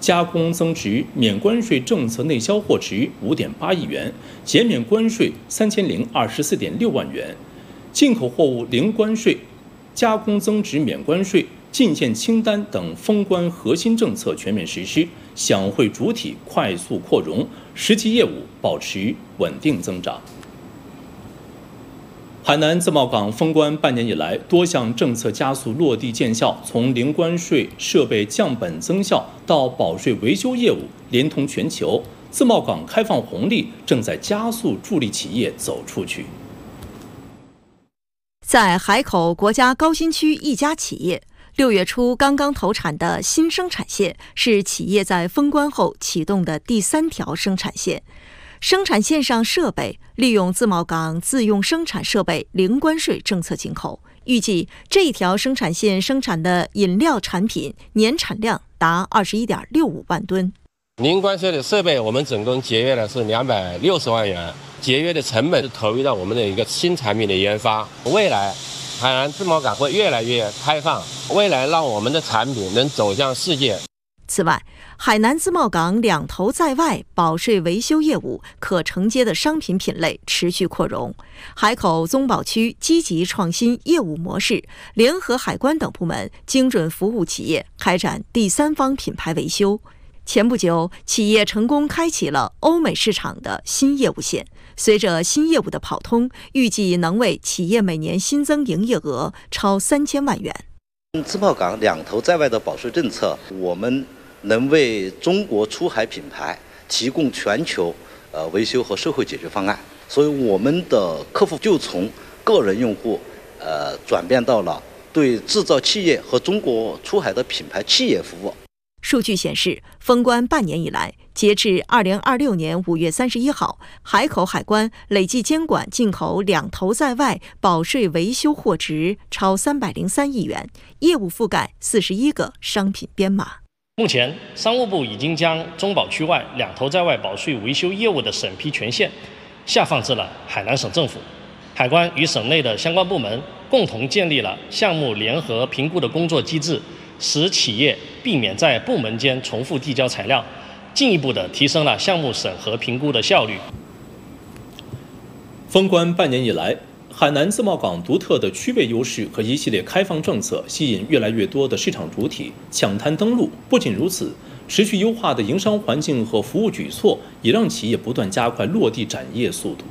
加工增值免关税政策内销货值5.8亿元，减免关税3024.6万元，进口货物零关税、加工增值免关税、进件清单等封关核心政策全面实施，享汇主体快速扩容，实际业务保持稳定增长。海南自贸港封关半年以来，多项政策加速落地见效，从零关税设备降本增效到保税维修业务连通全球，自贸港开放红利正在加速助力企业走出去。 在海口国家高新区一家企业，6月初刚刚投产的新生产线是企业在封关后启动的第3条生产线。生产线上设备利用自贸港自用生产设备零关税政策进口，预计这一条生产线生产的饮料产品年产量达21.65万吨。 零关税的设备，我们总共节约的是260万元，节约的成本是投入到我们的一个新产品的研发。未来海南自贸港会越来越开放，未来让我们的产品能走向世界。 此外，海南自贸港两头在外保税维修业务可承接的商品品类持续扩容。海口综保区积极创新业务模式，联合海关等部门精准服务企业开展第三方品牌维修。前不久，企业成功开启了欧美市场的新业务线。随着新业务的跑通，预计能为企业每年新增营业额超3000万元。 自贸港两头在外的保税政策，我们能为中国出海品牌提供全球维修和售后解决方案，所以我们的客户就从个人用户转变到了对制造企业和中国出海的品牌企业服务。 数据显示，封关半年以来，截至2026年5月31号，海口海关累计监管进口两头在外保税维修货值超303亿元，业务覆盖41个商品编码。 目前，商务部已经将中保区外两头在外保税维修业务的审批权限下放至了海南省政府。海关与省内的相关部门共同建立了项目联合评估的工作机制，使企业避免在部门间重复递交材料，进一步的提升了项目审核评估的效率。 封关半年以来，海南自贸港独特的区位优势和一系列开放政策，吸引越来越多的市场主体抢滩登陆。不仅如此，持续优化的营商环境和服务举措，也让企业不断加快落地展业速度。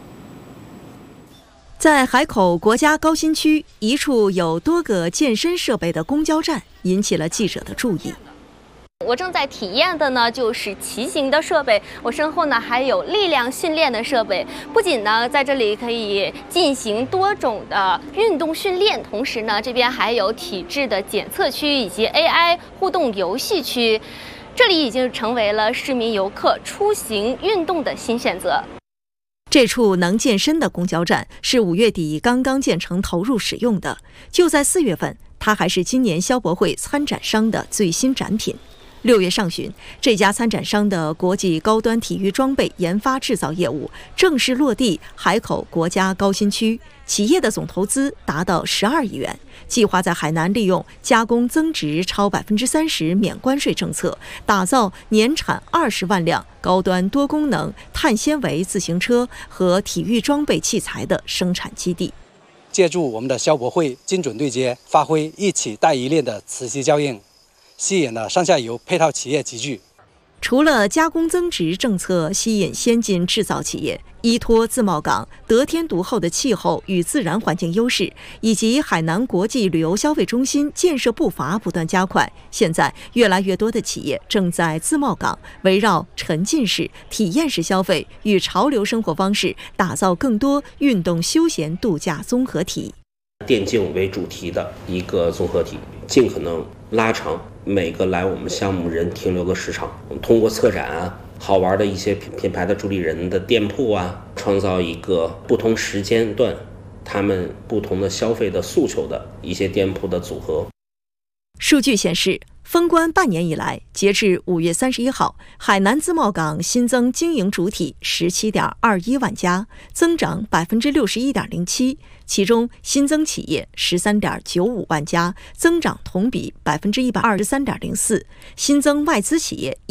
在海口国家高新区，一处有多个健身设备的公交站引起了记者的注意。 我正在体验的呢就是骑行的设备，我身后呢还有力量训练的设备。不仅呢在这里可以进行多种的运动训练，同时呢这边还有体质的检测区以及 AI 互动游戏区，这里已经成为了市民游客出行运动的新选择。 这处能健身的公交站是5月底刚刚建成投入使用的，就在4月份，它还是今年消博会参展商的最新展品。6月上旬，这家参展商的国际高端体育装备研发制造业务正式落地海口国家高新区，企业的总投资达到12亿元，计划在海南利用加工增值超30%免关税政策，打造年产20万辆高端多功能碳纤维自行车和体育装备器材的生产基地。 借助我们的消博会精准对接，发挥一起带一链的磁吸效应，吸引了上下游配套企业集聚。 除了加工增值政策吸引先进制造企业，依托自贸港得天独厚的气候与自然环境优势，以及海南国际旅游消费中心建设步伐不断加快，现在越来越多的企业正在自贸港围绕沉浸式、体验式消费与潮流生活方式，打造更多运动休闲度假综合体。 电竞为主题的一个综合体，尽可能拉长每个来我们项目人停留的时长，通过策展啊、好玩的一些品牌的主理人的店铺啊，创造一个不同时间段他们不同的消费的诉求的一些店铺的组合。 数据显示，封关半年以来，截至5月31号，海南自贸港新增经营主体17.21万家，增长61.07%，其中新增企业13.95万家，增长同比123.04%，新增外资企业